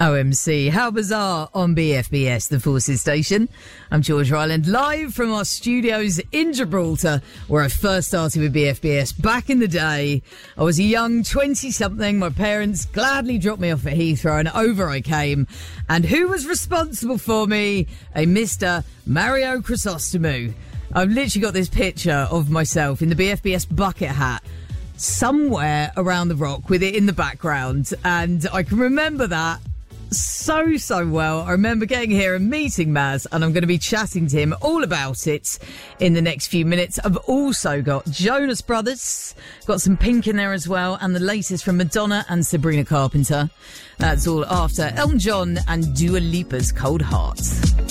OMC, how bizarre on BFBS, the Forces Station. I'm George Ryland, live from our studios in Gibraltar, where I first started with BFBS back in the day. I was a young 20-something. My parents gladly dropped me off at Heathrow, and over I came. And who was responsible for me? A Mr. Mario Chrysostomou. I've literally got this picture of myself in the BFBS bucket hat, somewhere around the rock with it in the background, and I can remember that so well. I remember getting here and meeting Maz, and I'm going to be chatting to him all about it in the next few minutes. I've also got Jonas Brothers, got some Pink in there as well, and the latest from Madonna and Sabrina Carpenter. That's all after Elton John and Dua Lipa's Cold Heart.